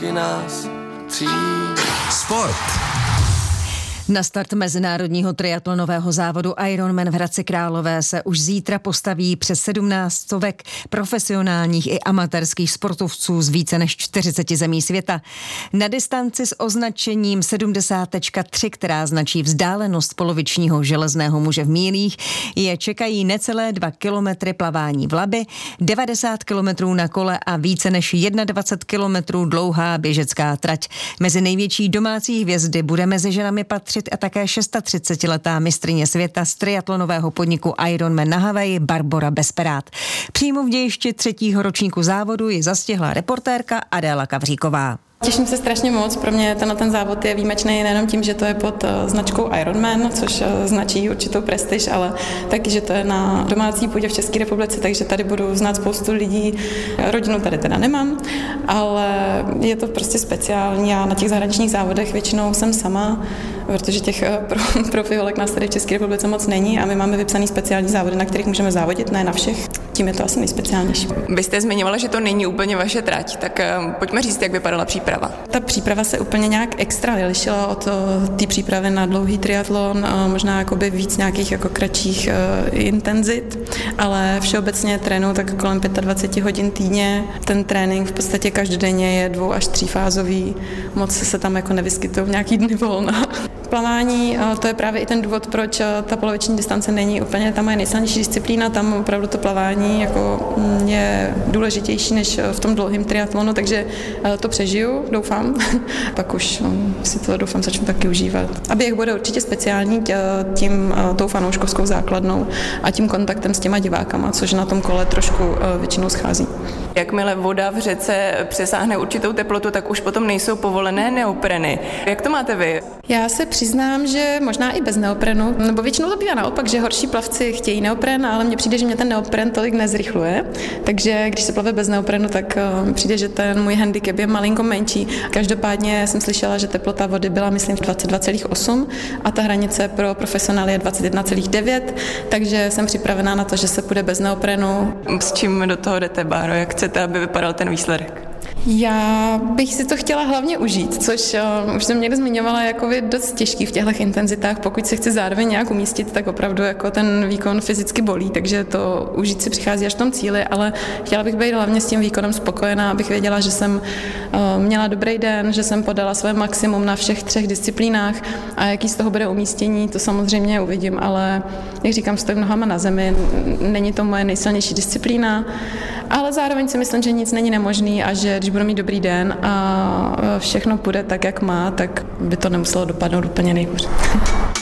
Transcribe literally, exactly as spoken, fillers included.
nás tří. Sport. Na start mezinárodního triatlonového závodu Ironman v Hradci Králové se už zítra postaví přes sedmnáct stovek profesionálních i amatérských sportovců z více než čtyřiceti zemí světa. Na distanci s označením sedmdesát tečka tři, která značí vzdálenost polovičního železného muže v mílích, je čekají necelé dva kilometry plavání v Labi, devadesát kilometrů na kole a více než dvacet jedna kilometrů dlouhá běžecká trať. Mezi největší domácí hvězdy bude mezi ženami patřit a také třicetišestiletá mistryně světa z triatlonového podniku Ironman na Havaji Barbora Besperát. Přímo v dějišti třetího ročníku závodu ji zastihla reportérka Adéla Kavříková. Těším se strašně moc, pro mě ten, ten závod je výjimečný nejenom tím, že to je pod značkou Ironman, což značí určitou prestiž, ale taky, že to je na domácí půdě v České republice, takže tady budu znát spoustu lidí. Rodinu tady teda nemám, ale je to prostě speciální a na těch zahraničních závodech většinou jsem sama, protože těch profiholek nás tady v České republice moc není a my máme vypsaný speciální závody, na kterých můžeme závodit, ne na všech. Tím je to asi nejspeciálnější. Vy jste zmiňovala, že to není úplně vaše trať, tak pojďme říct, jak vypadala příprava. Ta příprava se úplně nějak extra nelišila od té přípravy na dlouhý triatlon, možná jakoby víc nějakých jako kratších uh, intenzit, ale všeobecně trénuju tak kolem dvacet pět hodin týdně. Ten trénink v podstatě každodenně je dvou až třífázový, moc se tam jako nevyskytují v nějaký dny volna. Plavání, to je právě i ten důvod, proč ta poloviční distance není úplně ta moje nejsilnější disciplína, tam opravdu to plavání jako je důležitější než v tom dlouhém triatlonu, takže to přežiju, doufám. Pak už si to doufám začnu taky užívat. A běh bude určitě speciální tím tou fanouškovskou základnou a tím kontaktem s těma divákama, což na tom kole trošku většinou schází. Jakmile voda v řece přesáhne určitou teplotu, tak už potom nejsou povolené neopreny. Jak to máte vy? Já se přiznám, že možná i bez neoprenu, nebo většinou to bývá naopak, že horší plavci chtějí neopren, ale mně přijde, že mě ten neopren tolik nezrychluje, takže když se plave bez neoprenu, tak mi přijde, že ten můj handicap je malinko menší. Každopádně jsem slyšela, že teplota vody byla, myslím, dvacet dva celá osm a ta hranice pro profesionály je dvacet jedna celá devět, takže jsem připravená na to, že se půjde bez neoprenu. S čím do toho jdete, Báro? Jak chcete, aby vypadal ten výsledek? Já bych si to chtěla hlavně užít, což uh, už jsem někde zmiňovala, jako je dost těžký v těchto intenzitách. Pokud se chci zároveň nějak umístit, tak opravdu jako ten výkon fyzicky bolí, takže to užít si přichází až v tom cíli, ale chtěla bych být hlavně s tím výkonem spokojená, abych věděla, že jsem uh, měla dobrý den, že jsem podala své maximum na všech třech disciplínách a jaký z toho bude umístění, to samozřejmě uvidím, ale jak říkám, stojím nohama na zemi, není to moje nejsilnější disciplína, ale zároveň si myslím, že nic není nemožný a že když budu mít dobrý den a všechno půjde tak, jak má, tak by to nemuselo dopadnout úplně nejhůř.